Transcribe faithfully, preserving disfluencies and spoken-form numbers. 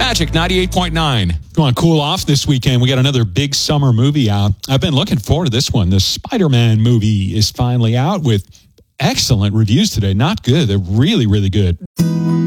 Magic ninety-eight point nine. If you want to cool off this weekend, we got another big summer movie out. I've been looking forward to this one. The Spider-Man movie is finally out with excellent reviews today. Not good. They're really, really good.